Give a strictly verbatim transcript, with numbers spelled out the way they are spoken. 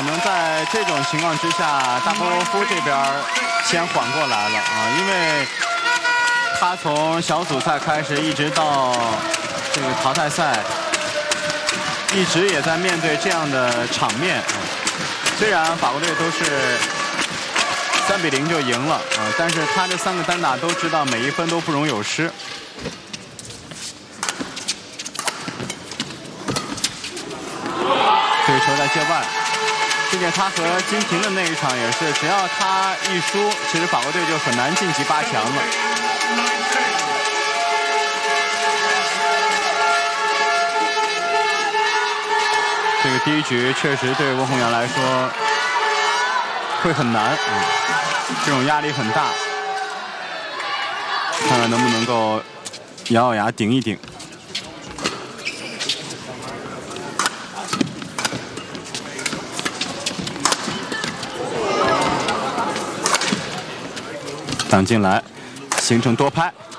能在这种情况之下，大波罗夫这边先缓过来了啊，因为他从小组赛开始一直到这个淘汰赛，一直也在面对这样的场面。虽然法国队都是三比零就赢了啊，但是他这三个单打都知道每一分都不容有失。这个球在界外，并且他和金廷的那一场也是，只要他一输，其实法国队就很难晋级八强了。这个第一局确实对温宏洋来说会很难，嗯，这种压力很大，看看能不能够咬咬牙顶一顶。挡进来，形成多拍。